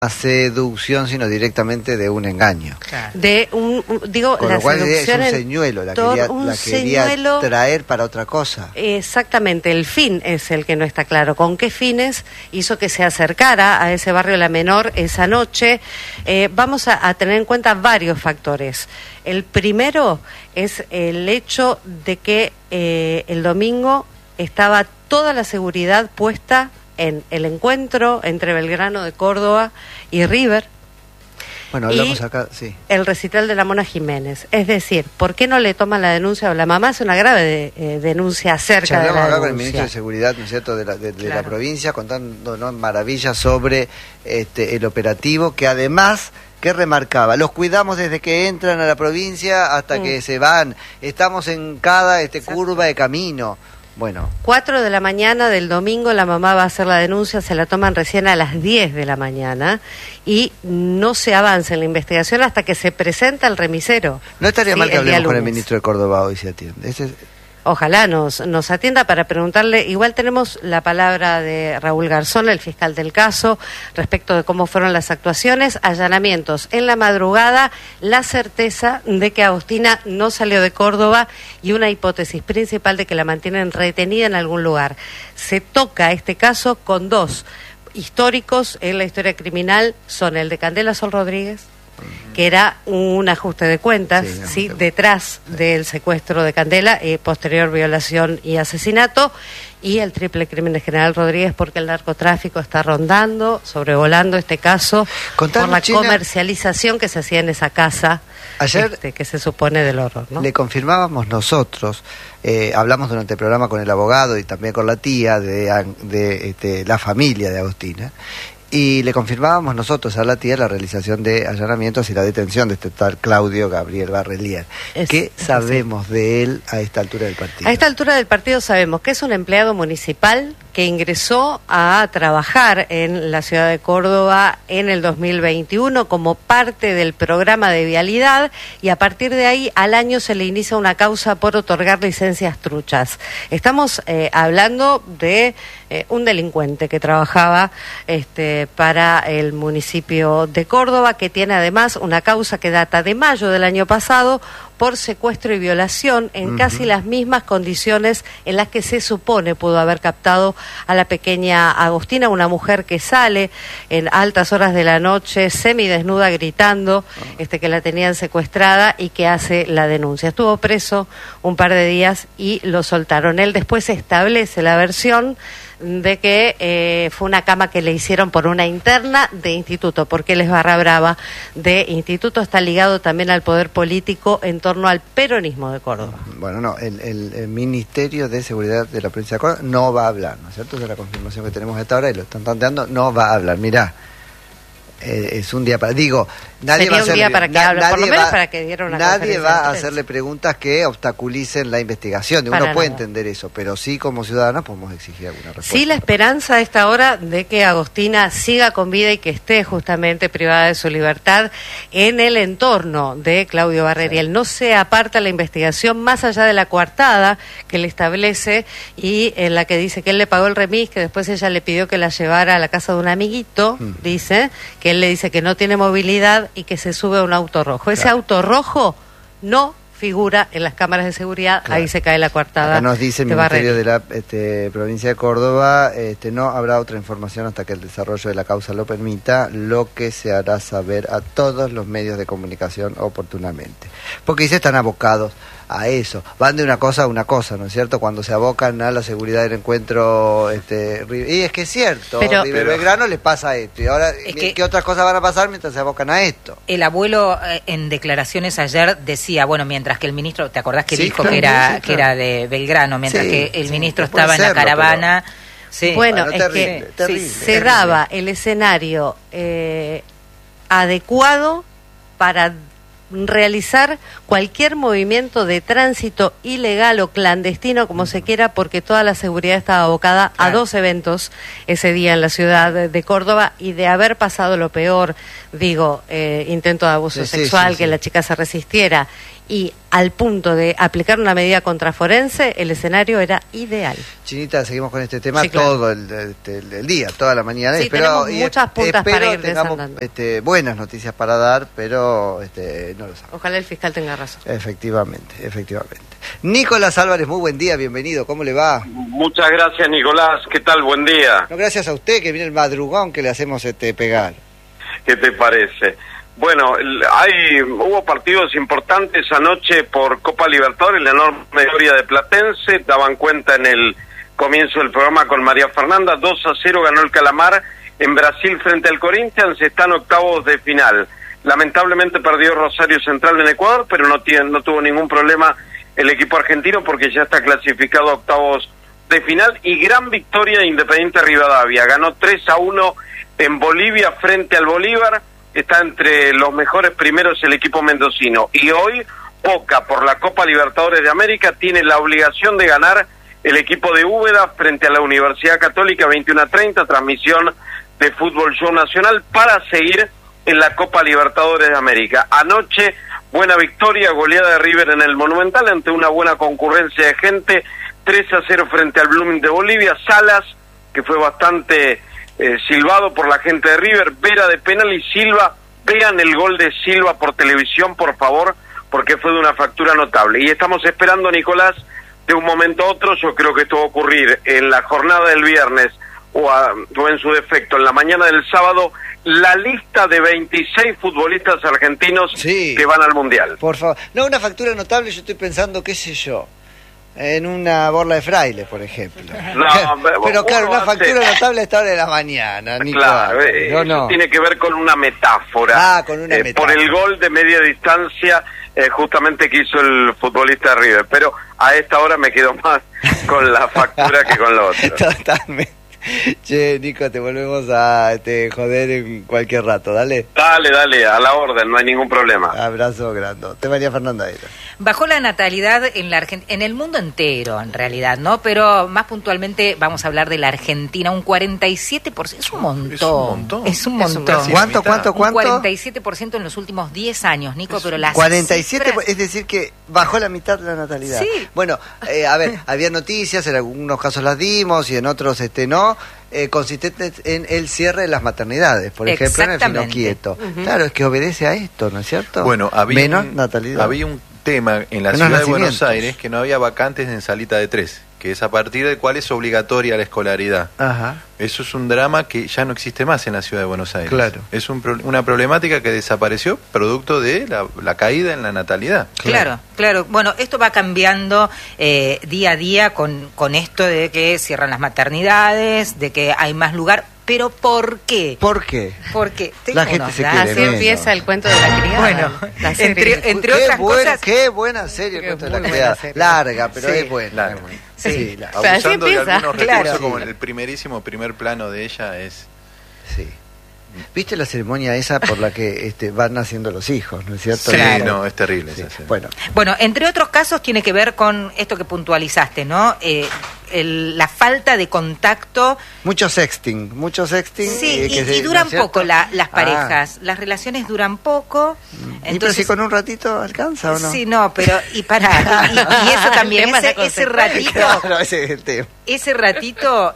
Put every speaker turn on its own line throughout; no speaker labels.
seducción, sino directamente de un engaño.
Claro.
Con
la
lo cual
seducción
es un señuelo, la quería
señuelo,
traer para otra cosa.
Exactamente, el fin es el que no está claro. ¿Con qué fines hizo que se acercara a ese barrio La Menor esa noche? Vamos a tener en cuenta varios factores. El primero es el hecho de que el domingo estaba toda la seguridad puesta en el encuentro entre Belgrano de Córdoba y River.
Bueno, hablamos acá, sí.
El recital de la Mona Jiménez. Es decir, ¿por qué no le toman la denuncia? La mamá hace una grave denuncia acerca de la denuncia.
Hablamos acá con el ministro de Seguridad, ¿no es cierto?, de la provincia, contándonos maravillas sobre el operativo, que además, ¿qué remarcaba? Los cuidamos desde que entran a la provincia hasta que se van. Estamos en cada curva de camino. Bueno. 4
de la mañana del domingo la mamá va a hacer la denuncia, se la toman recién a las 10 de la mañana y no se avanza en la investigación hasta que se presenta el remisero.
No estaría mal que hablemos con el ministro de Córdoba hoy, si atiende.
Ojalá nos atienda para preguntarle. Igual tenemos la palabra de Raúl Garzón, el fiscal del caso, respecto de cómo fueron las actuaciones, allanamientos en la madrugada, la certeza de que Agostina no salió de Córdoba y una hipótesis principal de que la mantienen retenida en algún lugar. Se toca este caso con dos históricos en la historia criminal, son el de Candela Sol Rodríguez, que era un ajuste de cuentas, sí, detrás del secuestro de Candela, posterior violación y asesinato, y el triple crimen de General Rodríguez, porque el narcotráfico está rondando, sobrevolando este caso, por la comercialización que se hacía en esa casa,
ayer,
que se supone del horror, ¿no?
Le confirmábamos nosotros, hablamos durante el programa con el abogado y también con la tía de la familia de Agostina, y le confirmábamos nosotros a la tía la realización de allanamientos y la detención de este tal Claudio Gabriel Barrelier. ¿Qué sabemos de él a esta altura del partido?
A esta altura del partido sabemos que es un empleado municipal que ingresó a trabajar en la ciudad de Córdoba en el 2021 como parte del programa de vialidad, y a partir de ahí al año se le inicia una causa por otorgar licencias truchas. Estamos hablando de un delincuente que trabajaba para el municipio de Córdoba, que tiene además una causa que data de mayo del año pasado por secuestro y violación en casi las mismas condiciones en las que se supone pudo haber captado a la pequeña Agostina, una mujer que sale en altas horas de la noche semidesnuda gritando que la tenían secuestrada, y que hace la denuncia. Estuvo preso un par de días y lo soltaron. Él después establece la versión de que fue una cama que le hicieron por una interna de instituto, porque él es barra brava de instituto, está ligado también al poder político en torno al peronismo de Córdoba.
Bueno, no, el Ministerio de Seguridad de la provincia de Córdoba no va a hablar, ¿no es cierto? Esa es la confirmación que tenemos hasta ahora y lo están tanteando, no va a hablar. Mirá, es un día para... Digo, nadie
sería
va a hacerle,
un día para que hable, por lo menos para que diera una
nadie va a hacerle preguntas que obstaculicen la investigación. Uno puede entender eso, pero sí, como ciudadanos podemos exigir alguna respuesta.
Sí, la esperanza a esta hora de que Agostina siga con vida y que esté justamente privada de su libertad en el entorno de Claudio Barrelier. No se aparta la investigación más allá de la coartada que le establece y en la que dice que él le pagó el remis, que después ella le pidió que la llevara a la casa de un amiguito, dice, que él le dice que no tiene movilidad y que se sube a un auto rojo. Ese auto rojo no figura en las cámaras de seguridad, ahí se cae la coartada.
Acá nos dice el Ministerio de la provincia de Córdoba, no habrá otra información hasta que el desarrollo de la causa lo permita, lo que se hará saber a todos los medios de comunicación oportunamente. Porque dice, están abocados a eso, van de una cosa a una cosa, ¿no es cierto? Cuando se abocan a la seguridad del encuentro, y es que es cierto, River Belgrano les pasa esto, y ahora, ¿qué otras cosas van a pasar mientras se abocan a esto?
El abuelo en declaraciones ayer decía, bueno, mientras que el ministro, ¿te acordás que dijo que era de Belgrano, mientras que el ministro estaba en la caravana?
Bueno, es que se daba el escenario adecuado para realizar cualquier movimiento de tránsito ilegal o clandestino, como se quiera, porque toda la seguridad estaba abocada a 2 eventos ese día en la ciudad de Córdoba, y de haber pasado lo peor, intento de abuso sexual, que la chica se resistiera, y al punto de aplicar una medida contraforense, el escenario era ideal.
Chinita, seguimos con este tema todo el día, toda la mañana.
Sí, tenemos muchas puntas para ir
tengamos buenas noticias para dar, pero no lo sabemos.
Ojalá el fiscal tenga razón.
Efectivamente. Nicolás Álvarez, muy buen día, bienvenido, ¿cómo le va?
Muchas gracias, Nicolás, ¿qué tal? Buen día.
No, gracias a usted, que viene el madrugón que le hacemos pegar.
¿Qué te parece? Bueno, hubo partidos importantes anoche por Copa Libertadores, la enorme victoria de Platense, daban cuenta en el comienzo del programa con María Fernanda, 2-0 ganó el Calamar en Brasil frente al Corinthians, están octavos de final. Lamentablemente perdió Rosario Central en Ecuador, pero no tuvo ningún problema el equipo argentino porque ya está clasificado a octavos de final, y gran victoria de Independiente Rivadavia, ganó 3-1 en Bolivia frente al Bolívar. Está entre los mejores primeros el equipo mendocino, y hoy Boca por la Copa Libertadores de América tiene la obligación de ganar el equipo de Úbeda frente a la Universidad Católica, 21:30, transmisión de Fútbol Show Nacional, para seguir en la Copa Libertadores de América. Anoche, buena victoria, goleada de River en el Monumental ante una buena concurrencia de gente, 3-0 frente al Blooming de Bolivia. Salas, que fue bastante silbado por la gente de River, Vera de penal, y Silva. Vean el gol de Silva por televisión, por favor, porque fue de una factura notable. Y estamos esperando, Nicolás, de un momento a otro, yo creo que esto va a ocurrir en la jornada del viernes o en su defecto en la mañana del sábado, la lista de 26 futbolistas argentinos que van al Mundial.
Por favor. No, una factura notable, yo estoy pensando, qué sé yo, en una borla de fraile, por ejemplo. No, pero claro, una factura notable a esta hora de la mañana,
Nicolás. Claro, eso tiene que ver con una metáfora.
Con una metáfora.
Por el gol de media distancia, justamente que hizo el futbolista de River. Pero a esta hora me quedo más con la factura que con lo otro.
Totalmente. Che, Nico, te volvemos a joder en cualquier rato, dale.
Dale, a la orden, no hay ningún problema.
Abrazo grandote. María Fernanda.
Bajó la natalidad en la en el mundo entero, en realidad, ¿no? Pero más puntualmente vamos a hablar de la Argentina, un 47%, es un montón. Es un montón.
¿Cuánto?
Un 47% en los últimos 10 años, Nico, pero las
47,
cifras...
es decir que bajó la mitad de la natalidad.
Sí.
Bueno, a ver, había noticias, en algunos casos las dimos y en otros no. Consistentes en el cierre de las maternidades, por ejemplo, en el Finoquieto. Claro, es que obedece a esto, ¿no es cierto?
Bueno,
menos natalidad.
Había un tema en la ciudad de Buenos Aires que no había vacantes en salita de 3, que es a partir del cual es obligatoria la escolaridad. Ajá. Eso es un drama que ya no existe más en la ciudad de Buenos Aires.
Claro.
Es una problemática que desapareció producto de la caída en la natalidad.
Claro. Bueno, esto va cambiando día a día con esto de que cierran las maternidades, de que hay más lugar. ¿Pero por qué?
Porque
la
gente se quiere
así empieza el cuento de la criada.
Bueno, entre otras cosas...
Qué buena serie el cuento de la criada. Larga, pero es buena.
Sí.
Abusando de algunos recursos, como el primer plano de ella es...
Sí. ¿Viste la ceremonia esa por la que van naciendo los hijos, no es cierto?
Sí, no, es terrible. Sí.
Bueno, entre otros casos tiene que ver con esto que puntualizaste, ¿no? La falta de contacto.
Mucho sexting.
Sí, y duran poco las parejas. Las relaciones duran poco.
Entonces, pero si con un ratito alcanza o no.
Sí, no, pero y eso también, ese ratito.
Claro, ese es el tema.
Ese ratito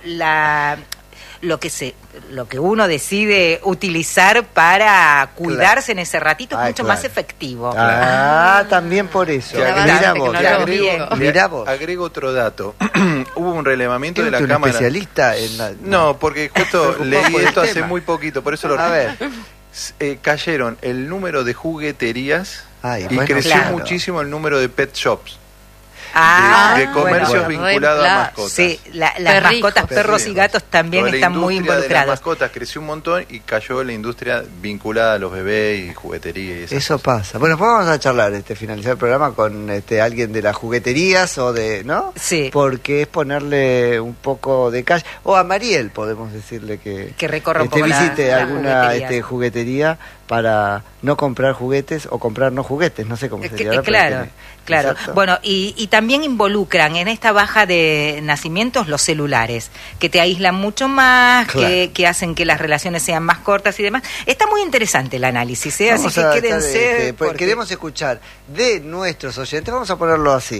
lo que uno decide utilizar para cuidarse en ese ratito es mucho más efectivo.
También por eso.
Mirá vos. Agrego otro dato. Hubo un relevamiento de la Cámara.
¿Especialista en la...
No, porque justo leí esto hace muy poquito, por eso lo...
A ver.
Cayeron el número de jugueterías y creció muchísimo el número de pet shops. De comercios vinculados a mascotas.
Sí, las mascotas, perros y gatos también están muy involucrados.
Las mascotas creció un montón y cayó la industria vinculada a los bebés y juguetería. Y
eso pasa. Bueno, pues vamos a charlar, finalizar el programa con alguien de las jugueterías o ¿no?
Sí.
Porque es ponerle un poco de calle. O a Mariel podemos decirle que
recorra un poco
visite alguna juguetería para no comprar juguetes o comprar no juguetes, no sé cómo sería.
Claro. Exacto. Bueno, y también involucran en esta baja de nacimientos los celulares, que te aíslan mucho más, claro, que hacen que las relaciones sean más cortas y demás. Está muy interesante el análisis, así que quédense.
Porque queremos escuchar de nuestros oyentes, vamos a ponerlo así,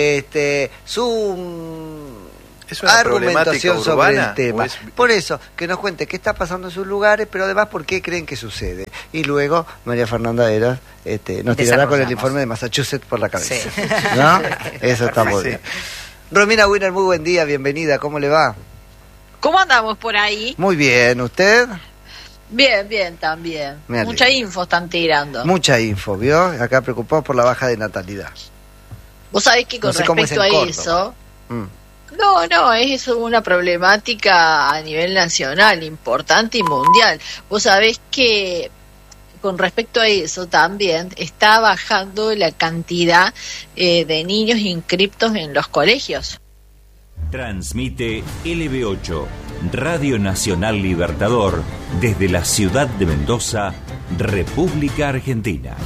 ¿Es una
argumentación sobre el tema.
Es...
Por eso, que nos cuente qué está pasando en sus lugares, pero además por qué creen que sucede. Y luego María Fernanda Eras nos tirará con el informe de Massachusetts por la cabeza. Sí. ¿No? Eso está muy bien. Romina Wiener, muy buen día, bienvenida, ¿cómo le va?
¿Cómo andamos por ahí?
Muy bien, ¿usted?
Bien, también. Mucha info están tirando.
Mucha info, ¿vio? Acá preocupados por la baja de natalidad.
Vos sabés que con respecto a eso... No, es una problemática a nivel nacional, importante y mundial. Vos sabés que con respecto a eso también está bajando la cantidad de niños inscriptos en los colegios.
Transmite LB8, Radio Nacional Libertador, desde la ciudad de Mendoza, República Argentina.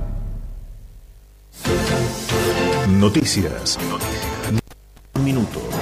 Noticias. Minutos.